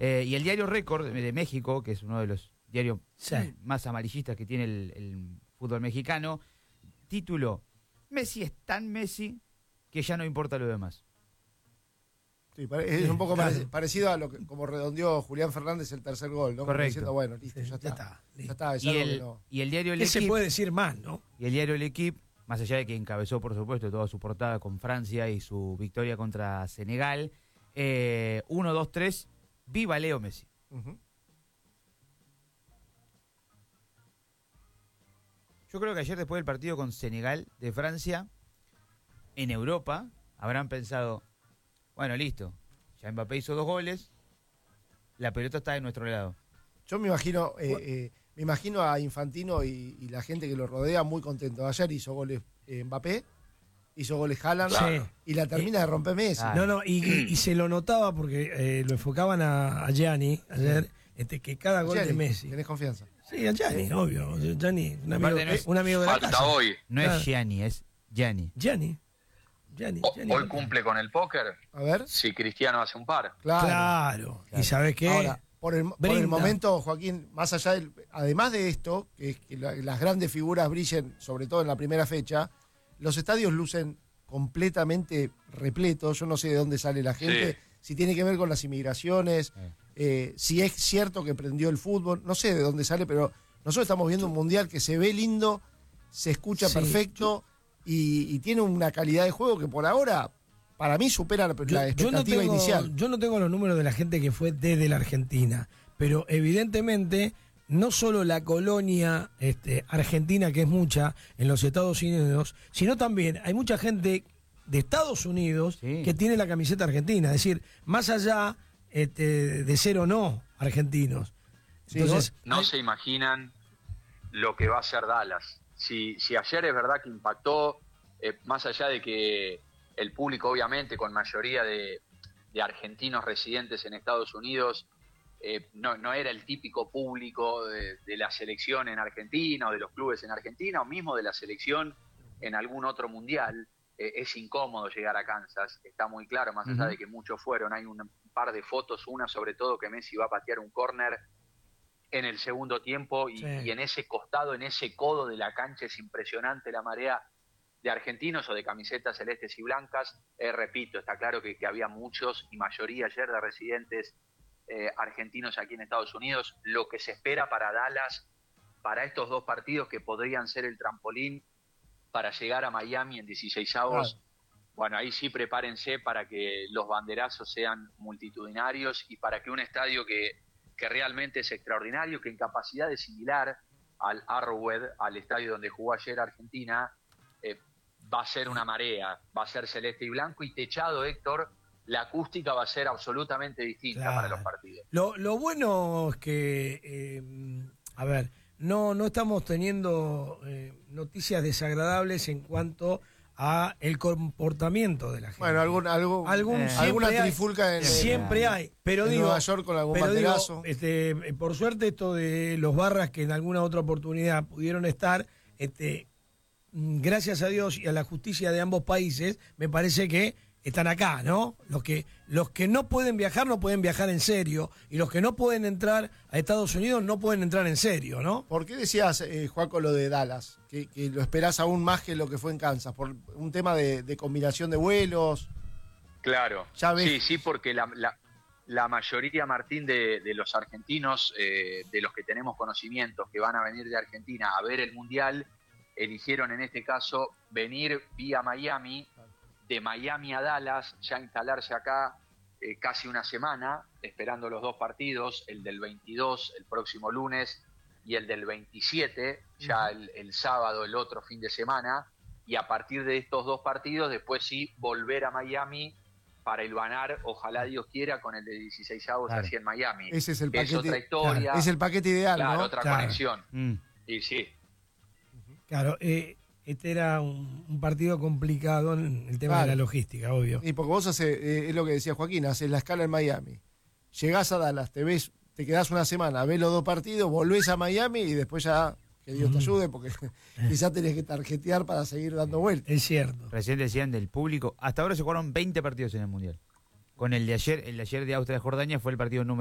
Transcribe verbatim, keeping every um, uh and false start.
Eh, y el diario Récord de, de México, que es uno de los diarios Sí. más amarillistas que tiene el, el fútbol mexicano, título: Messi es tan Messi que ya no importa lo demás. Sí, es un poco claro. pare- parecido a lo que como redondeó Julián Fernández el tercer gol, ¿no? Como Correcto. diciendo, bueno, listo, Sí, ya ya está. está, Ya listo. está, es Y algo el, que no. y el diario El ¿Qué se Equipo, puede decir más, no? y el diario El Equipo, más allá de que encabezó, por supuesto, toda su portada con Francia y su victoria contra Senegal, eh, uno, dos, tres, viva Leo Messi. Ujú. Yo creo que ayer, después del partido con Senegal de Francia, en Europa habrán pensado, bueno, listo, ya Mbappé hizo dos goles, la pelota está de nuestro lado. Yo me imagino, eh, eh, me imagino a Infantino y, y la gente que lo rodea muy contento. Ayer hizo goles eh, Mbappé, hizo goles Haaland Sí. y la termina de romper Messi. Ah. No, no, y, y se lo notaba porque eh, lo enfocaban a, a Gianni ayer, este, que cada gol Gianni, de Messi. ¿Tenés confianza? Sí, a Gianni, obvio. Gianni, un amigo, Aparte no es- un amigo de la Falta casa. hoy. No Claro. es Gianni, es Gianni. Gianni. Gianni, O- Gianni. Hoy cumple con el póker. A ver. Si Cristiano hace un par. Claro. Claro. Claro. ¿Y sabes qué? Ahora, por el, por el Brinda. momento, Joaquín, más allá del. Además de esto, que es que la- las grandes figuras brillen, sobre todo en la primera fecha, los estadios lucen completamente repletos. Yo no sé de dónde sale la gente, Sí. si tiene que ver con las inmigraciones, Eh. eh, si es cierto que prendió el fútbol, no sé de dónde sale, pero nosotros estamos viendo un mundial que se ve lindo, se escucha Sí. perfecto y, y tiene una calidad de juego que por ahora, para mí, supera la, la expectativa no tengo, inicial. yo no tengo los números de la gente que fue desde la Argentina, pero evidentemente no solo la colonia este, argentina, que es mucha en los Estados Unidos, sino también hay mucha gente de Estados Unidos Sí. que tiene la camiseta argentina. Es decir, más allá este, de ser o no argentinos. Sí, Entonces, No hay- se imaginan lo que va a hacer Dallas. Si, si ayer es verdad que impactó, eh, más allá de que el público, obviamente, con mayoría de, de argentinos residentes en Estados Unidos, eh, no, no era el típico público de, de la selección en Argentina o de los clubes en Argentina o mismo de la selección en algún otro mundial. Eh, es incómodo llegar a Kansas, está muy claro, más allá Ujú. de que muchos fueron. Hay un par de fotos, una sobre todo que Messi va a patear un córner en el segundo tiempo y, Sí. y en ese costado, en ese codo de la cancha es impresionante la marea de argentinos o de camisetas celestes y blancas. Eh, repito, está claro que, que había muchos y mayoría ayer de residentes eh, argentinos aquí en Estados Unidos. Lo que se espera para Dallas, para estos dos partidos que podrían ser el trampolín para llegar a Miami en dieciseisavos. Claro. Bueno, ahí sí prepárense para que los banderazos sean multitudinarios y para que un estadio que, que realmente es extraordinario, que en capacidad es similar al Arrowhead, al estadio donde jugó ayer Argentina, eh, va a ser una marea, va a ser celeste y blanco y techado, Héctor, la acústica va a ser absolutamente distinta Claro. para los partidos. Lo, lo bueno es que, eh, a ver, no, no estamos teniendo eh, noticias desagradables en cuanto a el comportamiento de la gente. Bueno, algún, algún, Algún Eh, siempre alguna hay, trifulca en, siempre hay, pero en digo, Nueva York con algún pero digo, banderazo. este, eh, por suerte esto de los barras que en alguna otra oportunidad pudieron estar, este, mm, gracias a Dios y a la justicia de ambos países, me parece que están acá, ¿no? Los que, los que no pueden viajar no pueden viajar en serio y los que no pueden entrar a Estados Unidos no pueden entrar en serio, ¿no? ¿Por qué decías, eh, Juaco, lo de Dallas? Que, que lo esperás aún más que lo que fue en Kansas. ¿Por un tema de, de combinación de vuelos? Claro, Ya ves. sí, sí, porque la, la, la mayoría, Martín, de, de los argentinos, eh, de los que tenemos conocimientos que van a venir de Argentina a ver el Mundial, eligieron en este caso venir vía Miami, de Miami a Dallas, ya instalarse acá eh, casi una semana, esperando los dos partidos, el del veintidós, el próximo lunes, y el del veintisiete, ya el, el sábado, el otro fin de semana, y a partir de estos dos partidos, después sí, volver a Miami para hilvanar, ojalá Dios quiera, con el de dieciseisavos Claro. así en Miami. Ese es el Que es paquete. otra historia, Claro, es el paquete ideal, claro, ¿no? otra Claro. conexión. Mm. Y sí, Claro, eh, este era un, un partido complicado en el tema Claro. de la logística, obvio. Y porque vos haces, eh, es lo que decía Joaquín, haces la escala en Miami. Llegás a Dallas, te ves, te quedás una semana, ves los dos partidos, volvés a Miami y después ya, que Dios te ayude, porque quizás tenés que tarjetear para seguir dando vueltas. Es cierto. Recién decían del público. Hasta ahora se jugaron veinte partidos en el Mundial. Con el de ayer, el de ayer de Austria-Jordania fue el partido número